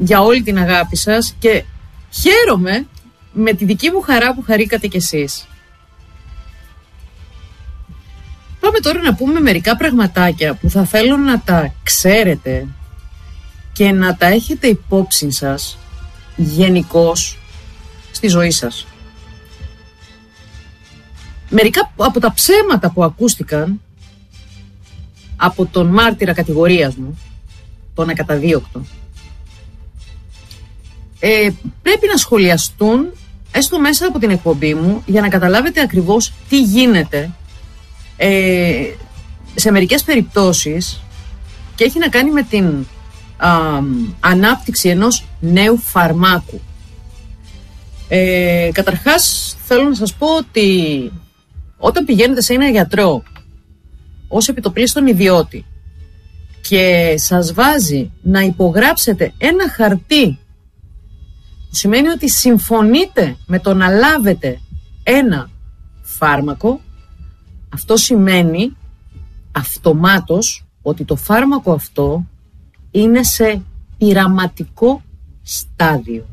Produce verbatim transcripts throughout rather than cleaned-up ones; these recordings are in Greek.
για όλη την αγάπη σας και χαίρομαι με τη δική μου χαρά που χαρήκατε κι εσείς. Πάμε τώρα να πούμε μερικά πραγματάκια που θα θέλω να τα ξέρετε και να τα έχετε υπόψη σας γενικώς στη ζωή σας. Μερικά από τα ψέματα που ακούστηκαν από τον μάρτυρα κατηγορίας μου, τον ακαταδίωκτο, ε, πρέπει να σχολιαστούν έστω μέσα από την εκπομπή μου για να καταλάβετε ακριβώς τι γίνεται ε, σε μερικές περιπτώσεις, και έχει να κάνει με την α, ανάπτυξη ενός νέου φαρμάκου. Ε, καταρχάς θέλω να σας πω ότι όταν πηγαίνετε σε έναν γιατρό ως επιτοπλίστων ιδιώτη και σας βάζει να υπογράψετε ένα χαρτί που σημαίνει ότι συμφωνείτε με το να λάβετε ένα φάρμακο, αυτό σημαίνει αυτομάτως ότι το φάρμακο αυτό είναι σε πειραματικό στάδιο.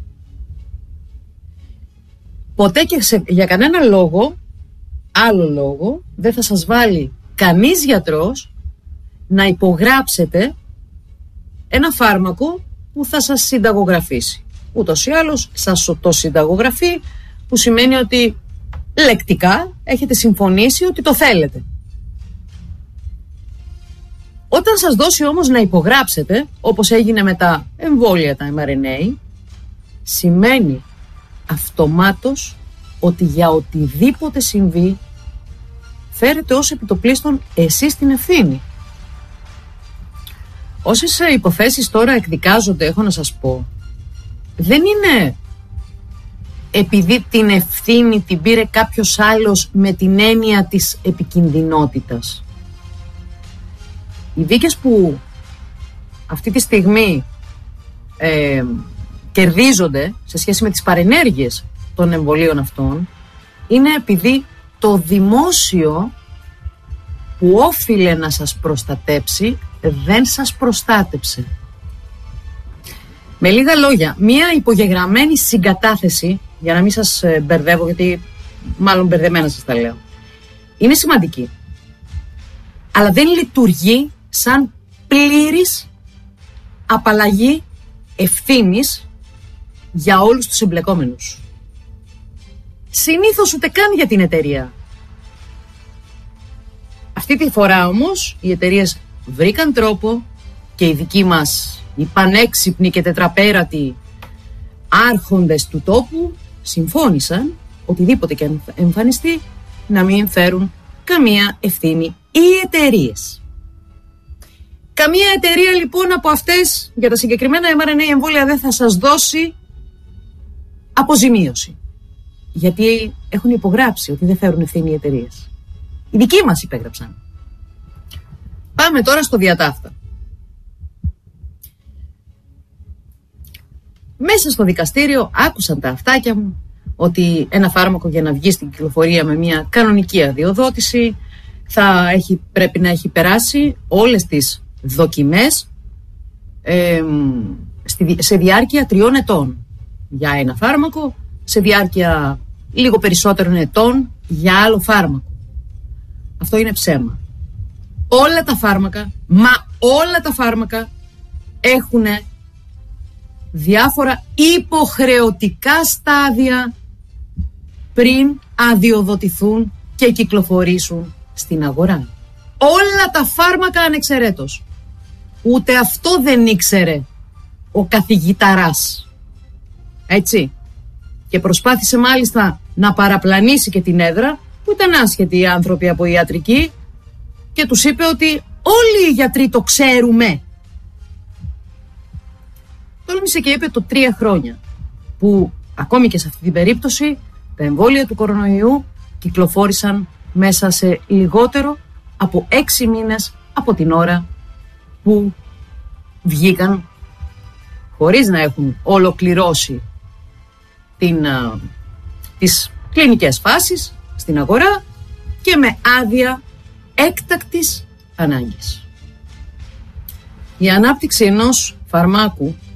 Ποτέ και σε, για κανένα λόγο, άλλο λόγο, δεν θα σας βάλει κανείς γιατρός να υπογράψετε ένα φάρμακο που θα σας συνταγογραφήσει. Ούτως ή άλλως σας το συνταγογραφεί, που σημαίνει ότι λεκτικά έχετε συμφωνήσει ότι το θέλετε. Όταν σας δώσει όμως να υπογράψετε, όπως έγινε με τα εμβόλια, τα εμ αρ εν έι, σημαίνει αυτομάτως ότι για οτιδήποτε συμβεί φέρετε ως επιτοπλίστων εσείς την ευθύνη. Όσες υποθέσεις τώρα εκδικάζονται, έχω να σας πω, δεν είναι επειδή την ευθύνη την πήρε κάποιος άλλος με την έννοια της επικινδυνότητας. Οι δίκες που αυτή τη στιγμή ε, κερδίζονται σε σχέση με τις παρενέργειες των εμβολίων αυτών είναι επειδή το δημόσιο που όφιλε να σας προστατέψει δεν σας προστάτεψε. Με λίγα λόγια, μία υπογεγραμμένη συγκατάθεση, για να μην σας μπερδεύω, γιατί μάλλον μπερδεμένα σας τα λέω, είναι σημαντική, αλλά δεν λειτουργεί σαν πλήρης απαλλαγή ευθύνης για όλους τους εμπλεκόμενους. Συνήθως ούτε καν για την εταιρεία. Αυτή τη φορά όμως οι εταιρείες βρήκαν τρόπο και οι δικοί μας, οι πανέξυπνοι και τετραπέρατοι άρχοντες του τόπου, συμφώνησαν οτιδήποτε και εμφανιστεί να μην φέρουν καμία ευθύνη οι εταιρείες. Καμία εταιρεία λοιπόν από αυτές για τα συγκεκριμένα εμ αρ εν έι εμβόλια δεν θα σας δώσει αποζημίωση. Γιατί έχουν υπογράψει ότι δεν φέρουν ευθύνη οι εταιρείες. Οι δικοί μας υπέγραψαν. Πάμε τώρα στο διατάφτα. Μέσα στο δικαστήριο άκουσαν τα αυτάκια μου ότι ένα φάρμακο για να βγει στην κυκλοφορία με μια κανονική αδειοδότηση θα έχει, πρέπει να έχει περάσει όλες τις δοκιμές ε, στη, σε διάρκεια τριών ετών για ένα φάρμακο, σε διάρκεια λίγο περισσότερων ετών για άλλο φάρμακο. Αυτό είναι ψέμα. Όλα τα φάρμακα, μα όλα τα φάρμακα έχουν διάφορα υποχρεωτικά στάδια πριν αδειοδοτηθούν και κυκλοφορήσουν στην αγορά. Όλα τα φάρμακα ανεξαιρέτως. Ούτε αυτό δεν ήξερε ο καθηγηταράς. Έτσι. Και προσπάθησε μάλιστα να παραπλανήσει και την έδρα, που ήταν άσχετοι οι άνθρωποι από ιατρική, και τους είπε ότι όλοι οι γιατροί το ξέρουμε. Τόλμησε και είπε το τρία χρόνια, που ακόμη και σε αυτή την περίπτωση τα εμβόλια του κορονοϊού κυκλοφόρησαν μέσα σε λιγότερο από έξι μήνες από την ώρα που βγήκαν, χωρίς να έχουν ολοκληρώσει την, α, τις κλινικές φάσεις στην αγορά και με άδεια έκτακτης ανάγκης. Η ανάπτυξη ενός φαρμάκου